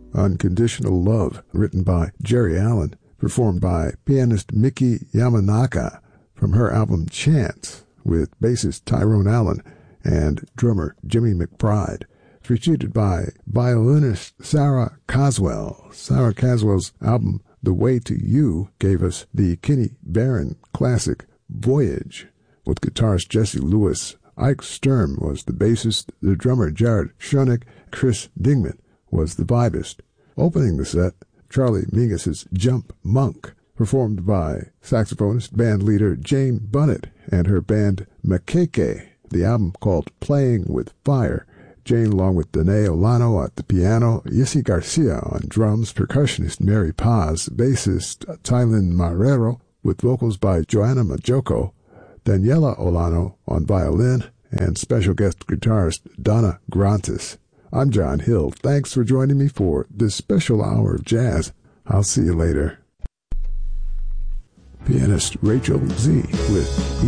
Unconditional Love, written by Jerry Allen, performed by pianist Miki Yamanaka from her album Chance, with bassist Tyrone Allen and drummer Jimmy McBride, preceded by violinist Sarah Caswell. Sarah Caswell's album The Way to You gave us the Kenny Barron classic Voyage, with guitarist Jesse Lewis. Ike Sturm was the bassist, the drummer Jared Schoenig, Chris Dingman was the vibist. Opening the set, Charlie Mingus's Jump Monk, performed by saxophonist band leader Jane Bunnett and her band Makeke, the album called Playing with Fire. Jane, along with Danae Olano at the piano, Yissy Garcia on drums, percussionist Mary Paz, bassist Tylin Marrero, with vocals by Joanna Majoko, Daniela Olano on violin, and special guest guitarist Donna Grantis. I'm John Hill. Thanks for joining me for this special hour of jazz. I'll see you later. Pianist Rachel Z with